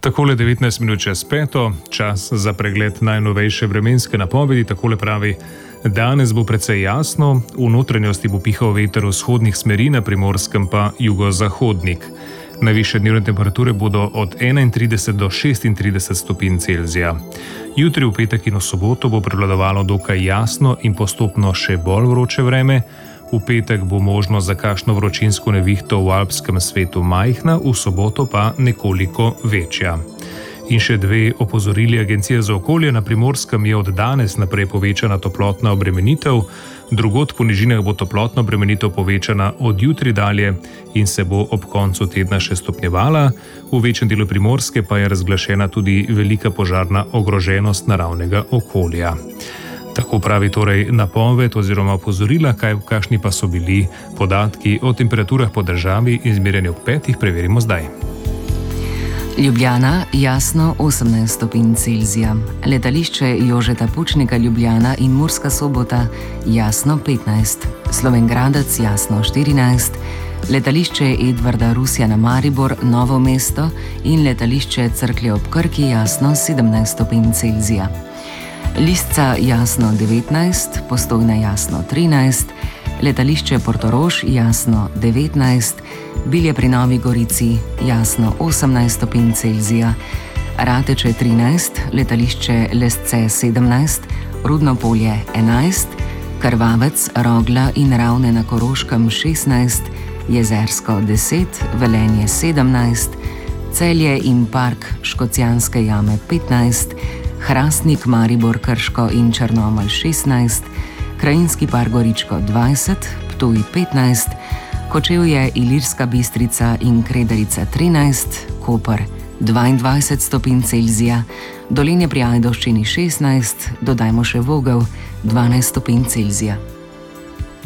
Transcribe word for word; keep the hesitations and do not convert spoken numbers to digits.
Takole devetnajst minut čez peto, čas za pregled najnovejše vremenske napovedi. Takole pravi: danes bo precej jasno, v notranjosti bo pihal veter vzhodnih smeri, na Primorskem pa jugozahodnik. Najvišje dnevne temperature bodo od enaintrideset do šestintrideset stopinj Celzija. Jutri, v petek in v soboto bo prevladovalo dokaj jasno in postopno še bolj vroče vreme. V petek bo možno za kakšno vročinsko nevihto v alpskem svetu majhna, v soboto pa nekoliko večja. In še dve opozorili Agencije za okolje. Na Primorskem je od danes naprej povečana toplotna obremenitev, drugod po nižinah bo toplotna obremenitev povečana od jutri dalje in se bo ob koncu tedna še stopnjevala. V večjem delu Primorske pa je razglašena tudi velika požarna ogroženost naravnega okolja. Tako pravi torej napoved oziroma opozorila, kaj, kakšni pa so bili podatki o temperaturah po državi, izmerjeni ob petih, preverimo zdaj. Ljubljana, jasno osemnajst stopinj Celzija. Letališče Jožeta Pučnika Ljubljana in Murska Sobota, jasno petnajst. Slovenj Gradec, jasno štirinajst. Letališče Edvarda Rusjana Maribor, Novo mesto in letališče Cerklje ob Krki, jasno sedemnajst stopinj Celzija. Lisca, jasno devetnajst, Postojna, jasno trinajst, letališče Portorož, jasno devetnajst, Bilje pri Novi Gorici, jasno osemnajst stopinj Celzija, Rateče trinajst, letališče Lesce sedemnajst, Rudno Polje enajst, Krvavec, Rogla in Ravne na Koroškem šestnajst, Jezersko deset, Velenje sedemnajst, Celje in Park Škocjanske jame petnajst, Hrastnik, Maribor, Krško in Črnomelj šestnajst, Krajinski park Goričko dvajset, Ptuj petnajst, Kočevje, Ilirska Bistrica in Kredarica trinajst, Koper dvaindvajset stopinj Celzija, Dolenje pri Ajdovščini šestnajst, dodajmo še Vogel dvanajst stopinj Celzija.